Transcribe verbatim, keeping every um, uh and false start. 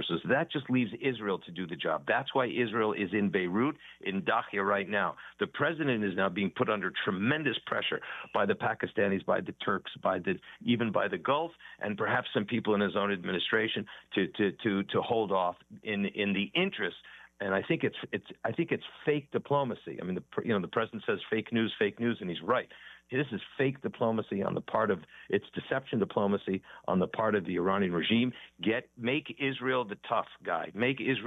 forces. That just leaves Israel to do the job. That's why Israel is in Beirut, in Dahia right now. The president is now being put under tremendous pressure by the Pakistanis, by the Turks, by the even by the Gulf, and perhaps some people in his own administration to to to to hold off in in the interest. And I think it's it's I think it's fake diplomacy. I mean, the you know the president says fake news, fake news, and he's right. This is fake diplomacy on the part of it's deception diplomacy on the part of the Iranian regime. Get make Israel the tough guy. Make Israel